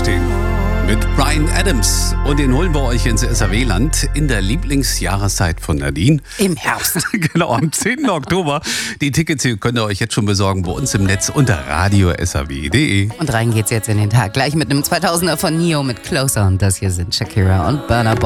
stehen. Mit Bryan Adams. Und den holen wir euch ins SAW-Land in der Lieblingsjahreszeit von Nadine. Im Herbst. Genau, am 10. Oktober. Die Tickets könnt ihr euch jetzt schon besorgen bei uns im Netz unter radio.saw.de. Und rein geht's jetzt in den Tag. Gleich mit einem 2000er von Neo mit Closer. Und das hier sind Shakira und Burna Boy.